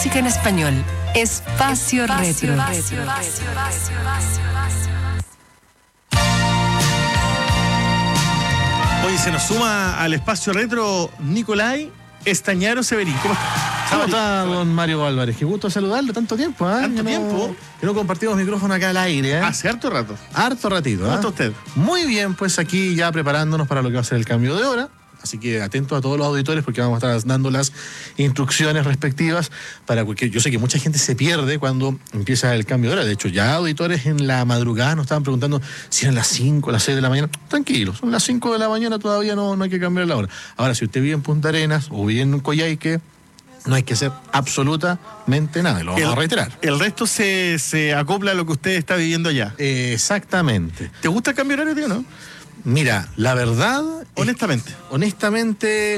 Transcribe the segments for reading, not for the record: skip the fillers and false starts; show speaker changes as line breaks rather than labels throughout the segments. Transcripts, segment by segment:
música en español. Espacio Retro.
Hoy se nos suma al Espacio Retro Nicolai Estañaro Severín. ¿Cómo está?
¿Cómo está, don Mario Álvarez? Qué gusto saludarlo, tanto tiempo, ¿eh?
¿Tanto tiempo?
Que no compartimos micrófono acá al aire, ¿eh?
Hace harto rato.
Harto ratito, ¿eh?
¿Cómo está usted?
Muy bien, pues aquí ya preparándonos para lo que va a ser el cambio de hora. Así que atento a todos los auditores porque vamos a estar dando las instrucciones respectivas para que yo sé que mucha gente se pierde cuando empieza el cambio de hora. De hecho, ya auditores en la madrugada nos estaban preguntando si eran las 5 o las 6 de la mañana. Tranquilos, son las 5 de la mañana, todavía no hay que cambiar la hora. Ahora, si usted vive en Punta Arenas o vive en Coyhaique, no hay que hacer absolutamente nada, lo vamos a reiterar.
El resto se acopla a lo que usted está viviendo allá.
Exactamente.
¿Te gusta el cambio horario, tío, no?
Mira, la verdad... Honestamente,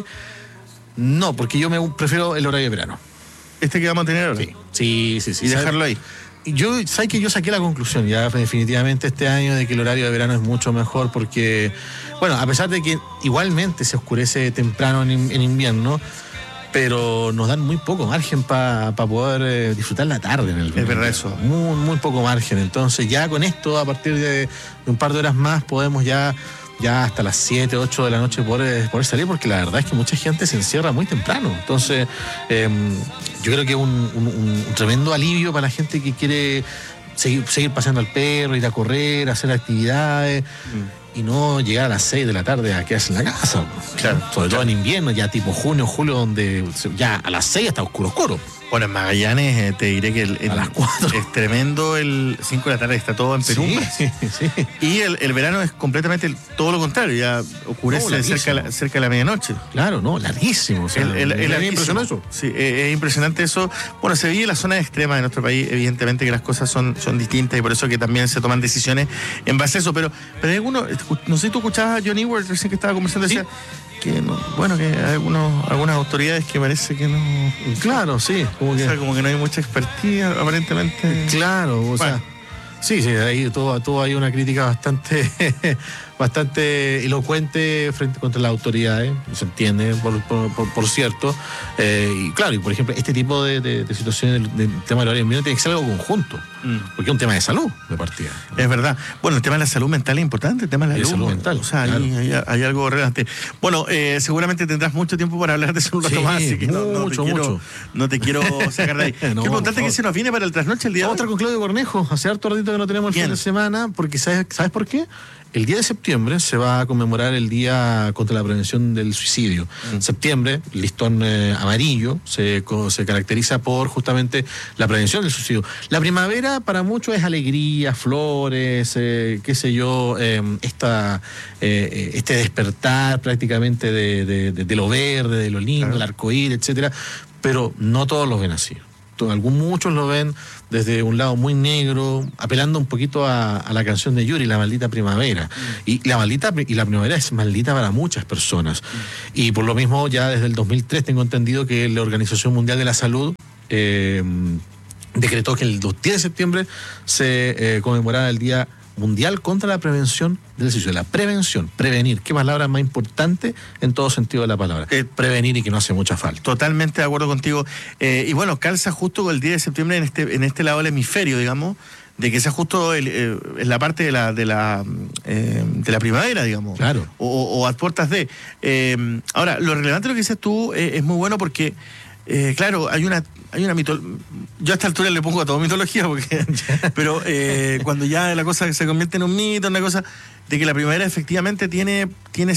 no, porque yo prefiero el horario de verano.
¿Este que vamos a tener ahora?
Sí.
Y dejarlo ahí.
¿Sabes que yo saqué la conclusión ya definitivamente este año de que el horario de verano es mucho mejor porque, bueno, a pesar de que igualmente se oscurece temprano en invierno, pero nos dan muy poco margen para poder disfrutar la tarde en el verano.
Es verdad eso.
Muy poco margen. Entonces ya con esto, a partir de un par de horas más, podemos ya hasta las 7, 8 de la noche poder salir, porque la verdad es que mucha gente se encierra muy temprano. Entonces, yo creo que es un tremendo alivio para la gente que quiere seguir paseando al perro, ir a correr, hacer actividades. Y no llegar a las 6 de la tarde a quedarse en la casa.
Claro.
Sobre todo en invierno, ya tipo junio, julio, donde ya a las 6 está oscuro.
Bueno, en Magallanes te diré que
a las 4
es tremendo, el 5 de la tarde está todo en penumbra.
Sí.
Y el verano es completamente todo lo contrario, ya oscurece cerca de la medianoche.
Claro, no, larguísimo. O sea,
es impresionante eso. Sí, es impresionante eso. Bueno, se vive en la zona extrema de nuestro país, evidentemente que las cosas son distintas y por eso que también se toman decisiones en base a eso. Pero hay algunos, no sé si tú escuchabas a John Ewart recién que estaba conversando, decía que hay algunas autoridades que parece que no.
Claro, sí.
Como que no hay mucha expertise, aparentemente.
Claro, o sea. Sí, ahí todo hay una crítica bastante elocuente contra las autoridades, se entiende, por cierto. Y claro, y por ejemplo, este tipo de situaciones del tema del horario invierno tiene que ser algo conjunto, porque es un tema de salud de partida.
Es verdad. Bueno, el tema de la salud mental es importante, el tema de la
salud mental.
O sea, claro. hay algo relevante. Bueno, seguramente tendrás mucho tiempo para hablar de eso un rato más, así que no te quiero sacar de ahí. Quiero preguntarte qué se nos viene para el trasnoche el día de hoy.
Vamos a estar con Claudio Cornejo, hace harto ratito que no tenemos el fin de semana, porque ¿sabes por qué? El 10 de septiembre se va a conmemorar el Día contra la Prevención del Suicidio. Septiembre, listón amarillo, se caracteriza por justamente la prevención del suicidio. La primavera para muchos es alegría, flores, este despertar prácticamente de lo verde, de lo lindo, claro. El arcoíris, etcétera. Pero no todos los ven así. Muchos lo ven desde un lado muy negro, apelando un poquito a la canción de Yuri, La Maldita Primavera. Y la primavera es maldita para muchas personas. Y por lo mismo, ya desde el 2003 tengo entendido que la Organización Mundial de la Salud decretó que el 10 de septiembre se conmemorara el Día Mundial contra la Prevención del Suicidio. La prevención, prevenir, qué palabra más importante en todo sentido de la palabra. Prevenir y que no hace mucha falta.
Totalmente de acuerdo contigo. Y bueno, calza justo con el 10 de septiembre en este lado del hemisferio, digamos, de que sea justo en la parte de la primavera, digamos.
Claro.
O a puertas de. Ahora, lo relevante de lo que dices tú es muy bueno porque, claro, hay una mitología. Yo a esta altura le pongo a todo mitología, pero cuando ya la cosa se convierte en un mito, una cosa de que la primavera efectivamente tiene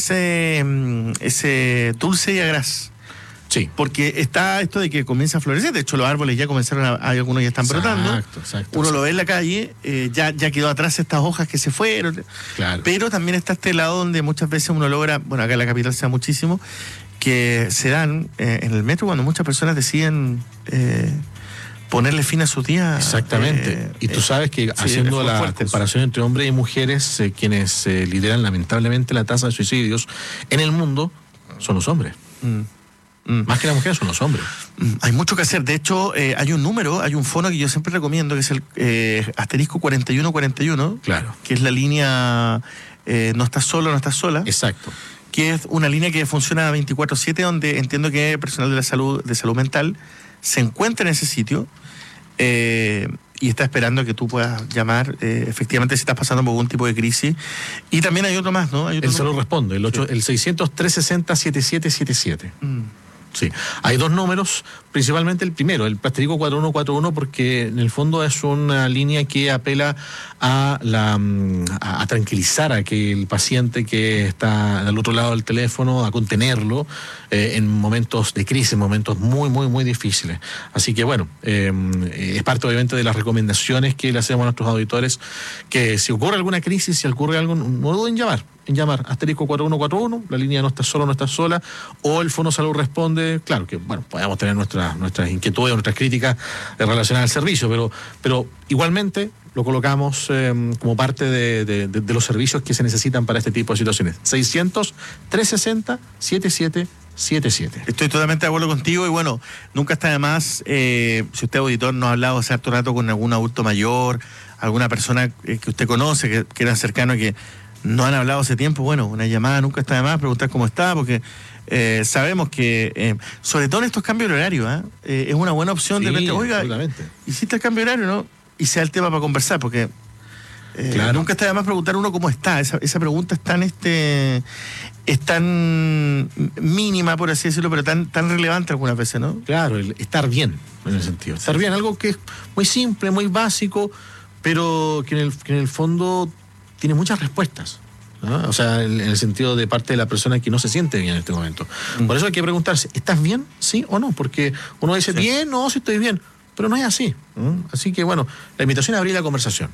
ese dulce y agraz.
Sí.
Porque está esto de que comienza a florecer. De hecho, los árboles ya comenzaron hay algunos ya están brotando.
Exacto.
Uno lo ve en la calle, ya quedó atrás estas hojas que se fueron.
Claro.
Pero también está este lado donde muchas veces uno logra, bueno, acá en la capital se da muchísimo, que se dan en el metro cuando muchas personas deciden ponerle fin a su día.
Exactamente. Y tú sabes que haciendo la comparación entre hombres y mujeres, quienes lideran lamentablemente la tasa de suicidios en el mundo son los hombres. Más que las mujeres son los hombres.
Hay mucho que hacer. De hecho, hay un fono que yo siempre recomiendo, que es el asterisco 4141.
Claro.
Que es la línea No estás solo, no estás sola.
Exacto.
Que es una línea que funciona 24/7, donde entiendo que personal de salud mental se encuentra en ese sitio y está esperando que tú puedas llamar, efectivamente, si estás pasando por algún tipo de crisis. Y también hay otro más, ¿no? Hay otro
El Salud Responde, el 600-360-7777. Sí, hay dos números, principalmente el primero, el Pasterico 4141, porque en el fondo es una línea que apela a tranquilizar a que el paciente que está al otro lado del teléfono, a contenerlo en momentos de crisis, momentos muy, muy, muy difíciles. Así que bueno, es parte obviamente de las recomendaciones que le hacemos a nuestros auditores, que si ocurre alguna crisis, si ocurre algo, no duden en llamar Asterisco 4141, la línea no está sola, o el Fono Salud Responde. Claro que, bueno, podemos tener nuestras inquietudes, nuestras críticas relacionadas al servicio, pero igualmente lo colocamos como parte de los servicios que se necesitan para este tipo de situaciones. 600-360-7777.
Estoy totalmente de acuerdo contigo y bueno, nunca está de más, si usted auditor no ha hablado hace harto rato con algún adulto mayor, alguna persona que usted conoce, que era cercano, que no han hablado hace tiempo, bueno, una llamada nunca está de más, preguntar cómo está, porque sabemos que, sobre todo en estos cambios de horario, es una buena opción de repente, oiga, hiciste el cambio de horario, ¿no? Y sea el tema para conversar, porque claro, nunca está de más preguntar uno cómo está. Esa pregunta es tan mínima, por así decirlo, pero tan relevante algunas veces, ¿no?
Claro, el estar bien, en el sentido. Estar bien, algo que es muy simple, muy básico, pero que en el fondo tiene muchas respuestas, ¿no? O sea, en el sentido de parte de la persona que no se siente bien en este momento. Por eso hay que preguntarse, ¿estás bien? ¿Sí o no? Porque uno dice, bien, no, sí estoy bien, pero no es así. Así que bueno, la invitación es abrir la conversación.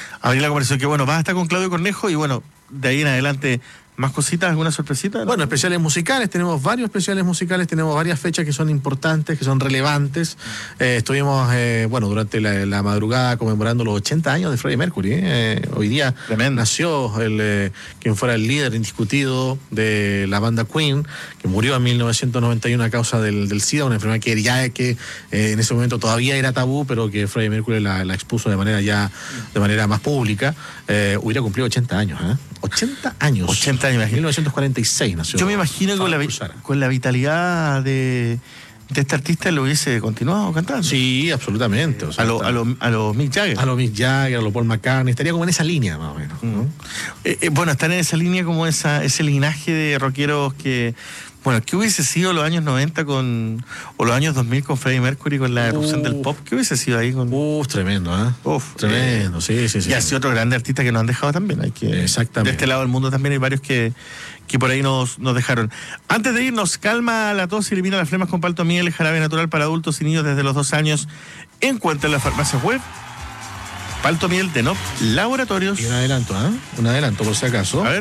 Que bueno, vas a estar con Claudio Cornejo y bueno, de ahí en adelante, ¿más cositas? ¿Alguna sorpresita? ¿No?
Bueno, especiales musicales, tenemos varios especiales musicales, tenemos varias fechas que son importantes, que son relevantes. Estuvimos, durante la madrugada conmemorando los 80 años de Freddie Mercury. Hoy día nació quien fuera el líder indiscutido de la banda Queen, que murió en 1991 a causa del SIDA, una enfermedad que en ese momento todavía era tabú, pero que Freddie Mercury la expuso de manera más pública. Hubiera cumplido 80 años, 80 años.
80 años,
1946 nació.
Yo me imagino que con la vitalidad de este artista lo hubiese continuado cantando.
Sí, absolutamente. O sea,
a los Mick Jagger.
A los Mick Jagger, a los Paul McCartney. Estaría como en esa línea, más o menos.
Bueno, están en esa línea como ese linaje de rockeros que... Bueno, ¿qué hubiese sido los años 90 o los años 2000 con Freddie Mercury, con la erupción del pop? ¿Qué hubiese sido ahí?
Tremendo, tremendo, sí.
Y ha sido otro grande artista que nos han dejado también.
Exactamente.
De este lado del mundo también hay varios que por ahí nos dejaron. Antes de irnos, calma la tos y elimina las flemas con Paltomiel, jarabe natural para adultos y niños desde los 2 años. Encuentra en las farmacias web Paltomiel de NOP Laboratorios.
Y un adelanto por si acaso.
A ver.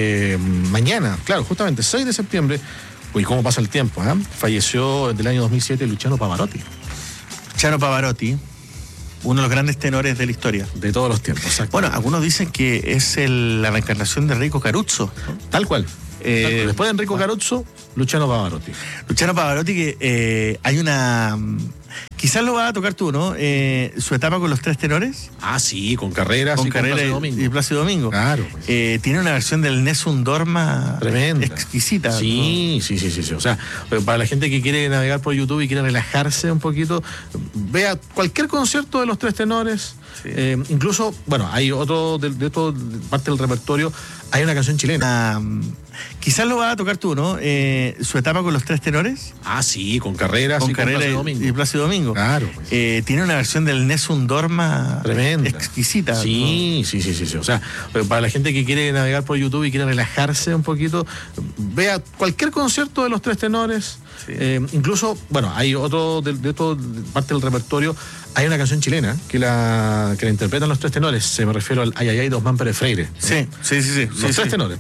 Mañana, claro, justamente 6 de septiembre, uy, cómo pasa el tiempo, falleció del año 2007 Luciano Pavarotti.
Luciano Pavarotti, uno de los grandes tenores de la historia.
De todos los tiempos,
Bueno, algunos dicen que es la reencarnación de Enrico Caruso, ¿no?
Tal cual. Después de Enrico Caruso, Luciano Pavarotti.
Luciano Pavarotti, que hay una... Quizás lo vas a tocar tú, ¿no? Su etapa con los 3 tenores.
Sí, con Carreras
y Plácido Domingo.
Claro.
Tiene una versión del Nessun Dorma
tremenda,
exquisita.
Sí. O sea, para la gente que quiere navegar por YouTube y quiere relajarse un poquito, vea cualquier concierto de los 3 tenores. Sí. Incluso, bueno, hay otro de parte del repertorio, hay una canción chilena.
Quizás lo vas a tocar tú, ¿no? Su etapa con los 3 tenores.
Sí, con Carreras
y Plácido Domingo.
Claro.
Tiene una versión del Nessun Dorma
tremenda,
exquisita.
Sí. O sea, para la gente que quiere navegar por YouTube y quiere relajarse un poquito, vea cualquier concierto de los 3 tenores. Sí. Incluso, bueno, hay otro de parte del repertorio, hay una canción chilena que la interpretan los 3 tenores. Me refiero al Ay, ay, ay, de Osman Pérez Freire.
Sí.
Los 3 tenores.